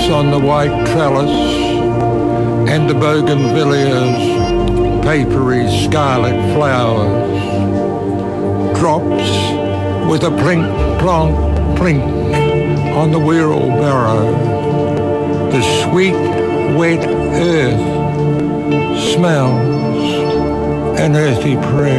on the white trellis, and the bougainvillea's papery scarlet flowers. Drops with a plink, plonk, plink on the wheelbarrow. The sweet, wet earth smells an earthy prayer.